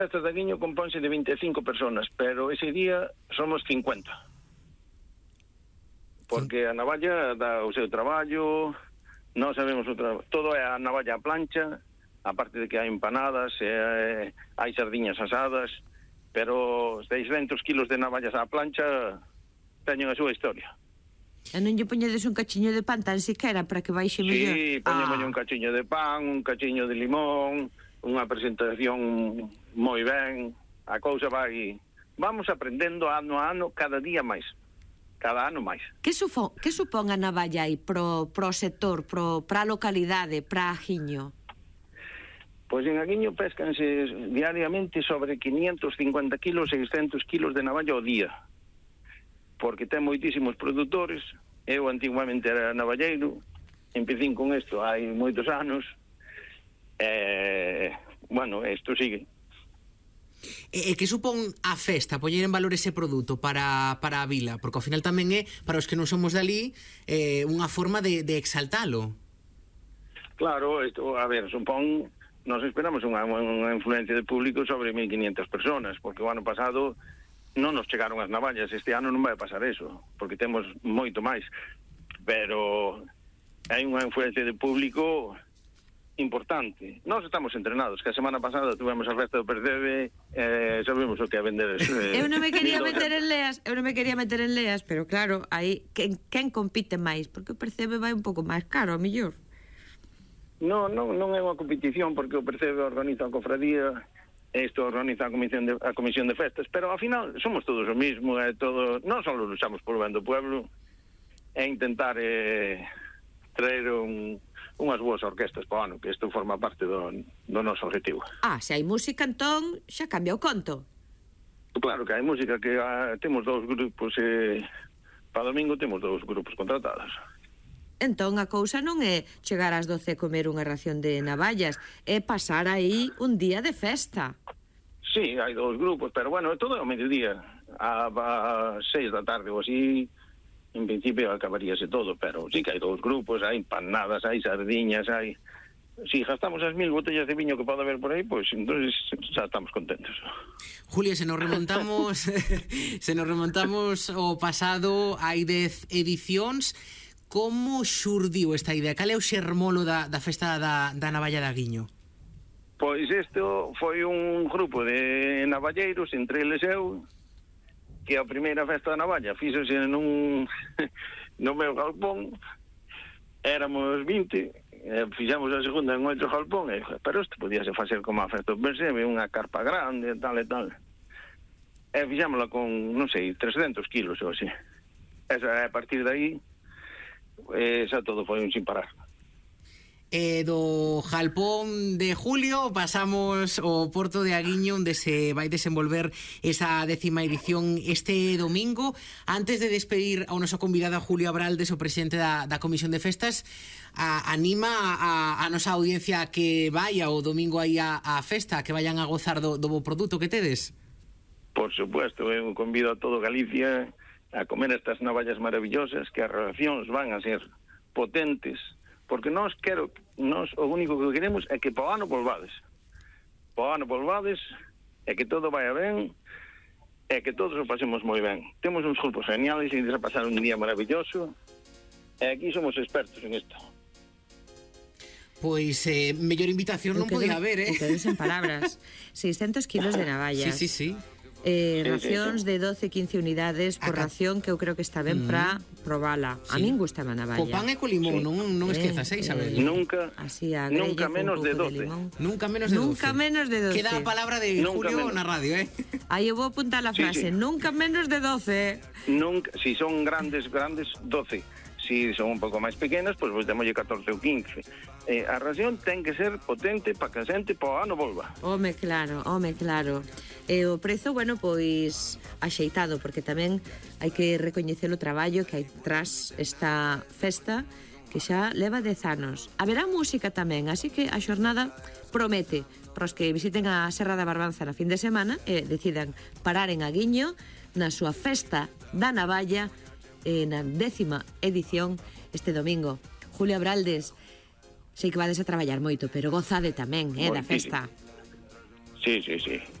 Festa de Aguiño compónse de 25 personas, pero ese día somos 50. Porque a navalla dá o seu traballo, non sabemos o traballo. Todo é a navalla a plancha, aparte de que hai empanadas, hai sardiñas asadas, pero 600 kilos de navallas á plancha teñen a súa historia. E non lle poñedes un cachiño de pan tan siquera para que baixe mellor? Sí, poñemos un cachiño de pan, un cachiño de limón, unha presentación moi ben, a cousa vai... Vamos aprendendo ano a ano, cada día máis, cada ano máis. Que supón a navalla aí pro sector, pra localidade, pra Aguiño? Pois en Aguiño pescanse diariamente sobre 550 kilos, 600 kilos de navalla ao día, porque ten moitísimos produtores. Eu antiguamente era navalleiro, empecín con isto hai moitos anos, bueno, isto sigue. E que supón a festa, poñer en valor ese produto para a vila? Porque ao final tamén é, para os que non somos dali, unha forma de exaltalo. Claro, isto, a ver, supón, nos esperamos unha influencia de público sobre 1.500 personas, porque o ano pasado non nos chegaron as navallas, este ano non vai pasar eso, porque temos moito máis, pero hai unha influencia de público importante. Nós estamos entrenados, que a semana pasada tuvemos a festa do Percebe, sabemos o que é vender. Eu non me quería meter en leas, pero claro, aí quen compite máis? Porque o Percebe vai un pouco máis caro, a mellor. Non é unha competición, porque o Percebe organiza a cofradía, isto organiza a comisión de festas, pero ao final somos todos o mismo, é todo, non só luchamos por o ben do pueblo, é intentar traer unhas boas orquestas para o ano, que isto forma parte do noso objetivo. Se hai música, entón, xa cambia o conto. Claro que hai música, que temos 2 grupos, para domingo temos 2 grupos contratados. Entón a cousa non é chegar ás 12 e comer unha ración de navallas, é pasar aí un día de festa. Sí, hai 2 grupos, pero bueno, todo é ao mediodía, a 6 da tarde ou así. En principio acabaríase todo, pero sí que hai 2 grupos, hai empanadas, hai sardiñas, hai... Si gastamos as 1000 botellas de viño que pode haber por aí, pois entonces xa estamos contentos. Julio, se nos remontamos ao pasado, hai 10 edicións, como xurdiu esta idea? Cal é o xermolo da festa da navalla de Aguiño? Pois isto foi un grupo de navalleiros, entre eles eu, que a primeira festa da navalla fíxose no meu galpón, éramos 20, fixamos a segunda en outro galpón, pero isto podíase facer como a festa do Percebe, unha carpa grande, tal e tal, e fixámola con, non sei, 300 kilos ou así. Esa, a partir de aí, xa todo foi un sin parar. Do galpón de Julio pasamos ao Porto de Aguiño, onde se vai desenvolver esa 10ª edición este domingo. Antes de despedir ao noso convidado Julio Abraldes, o presidente da Comisión de Festas, anima a nosa audiencia que vaya o domingo aí a festa, que vayan a gozar do bo produto que tedes. Por supuesto, eu convido a todo Galicia a comer estas navallas maravillosas, que as relacións van a ser potentes, porque nós o único que queremos é que para o ano volvades. Para o ano volvades, é que todo vaya ben, é que todos o pasemos moi ben. Temos uns grupos geniales e a pasar un día maravilloso, e aquí somos expertos en isto. Pois, mellor invitación non podía haber, Ustedes en palabras. 600 kilos de navallas. Sí. Racións de 12-15 unidades por ración, que eu creo que está ben para probala. A min gusta a navalla. Co pan e co limón, non esquezas, Isabel. Nunca menos de 12. Nunca menos de 12. Queda a palabra de Julio na radio, Aí eu vou apuntar a frase, nunca menos de 12. Si son grandes, 12. Si son un pouco máis pequenas, pois démoslle 14 ou 15. A ración ten que ser potente para que a xente para o ano volva. Home, claro. E o prezo, bueno, pois axeitado, porque tamén hai que recoñecer o traballo que hai tras esta festa, que xa leva 10 anos. Haberá música tamén, así que a xornada promete para os que visiten a Serra da Barbanza na fin de semana e decidan parar en Aguiño na súa festa da navalla na 10ª edición este domingo. Julio Abraldes, sei que vades a traballar moito, pero gozade tamén, da festa. Sí.